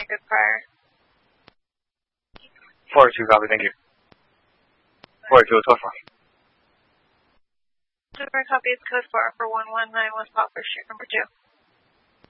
good prior. 4-2, copy, thank you. 4-2, code 4. Super copy is code 4 for 119 West Poplar Street, number 2.